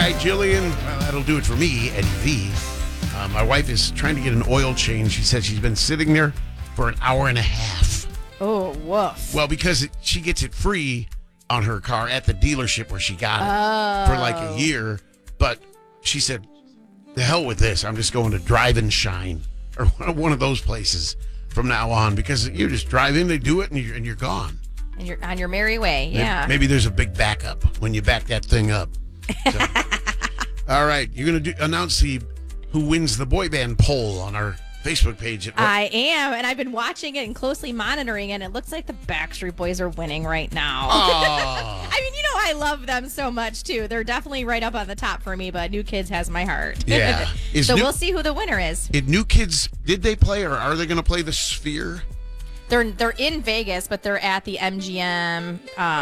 right, Jillian. Well, that'll do it for me, Eddie V. My wife is trying to get an oil change. She said she's been sitting there for an hour and a half. Oh, woof. Well, because she gets it free on her car at the dealership where she got it for like a year. But she said, the hell with this. I'm just going to Drive and Shine or one of those places from now on, because you just drive in, they do it, and you're gone. And you're on your merry way. Yeah. Maybe there's a big backup when you back that thing up. So. All right. You're going to announce who wins the boy band poll on our Facebook page. I am, and I've been watching it and closely monitoring it, and it looks like the Backstreet Boys are winning right now. Oh. I mean, I love them so much, too. They're definitely right up on the top for me, but New Kids has my heart. Yeah. We'll see who the winner is. New Kids, did they play, or are they going to play the Sphere? They're in Vegas, but they're at the MGM,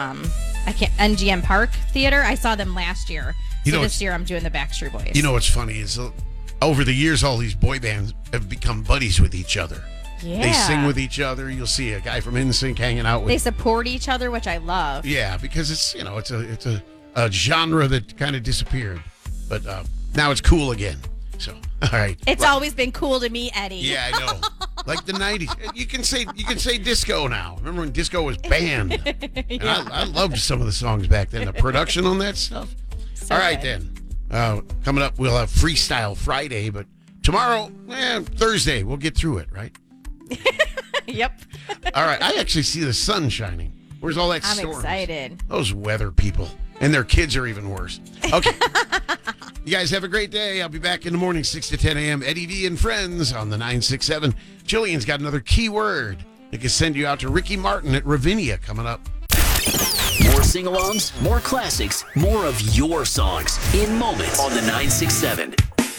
MGM Park Theater. I saw them last year. So this year I'm doing the Backstreet Boys. You know what's funny is over the years, all these boy bands have become buddies with each other. Yeah. They sing with each other. You'll see a guy from NSYNC hanging out with. They support each other, which I love. Yeah, because it's a genre that kind of disappeared, but now it's cool again. So, all right. It's always been cool to me, Eddie. Yeah, I know. Like the 90s. You can say disco now. Remember when disco was banned? Yeah. I loved some of the songs back then. The production on that stuff. So all right, good. then. Coming up, we'll have Freestyle Friday, but tomorrow, Thursday, we'll get through it, right? Yep. All right. I actually see the sun shining. Where's all that I'm storms? excited. Those weather people. And their kids are even worse. Okay. You guys have a great day. I'll be back in the morning, 6 to 10 a.m. Eddie V and Friends on the 967. Jillian's got another keyword that can send you out to Ricky Martin at Ravinia coming up. More sing-alongs, more classics, more of your songs in moments on the 967.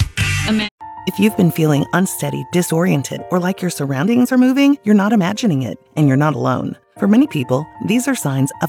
If you've been feeling unsteady, disoriented, or like your surroundings are moving, you're not imagining it, and you're not alone. For many people, these are signs of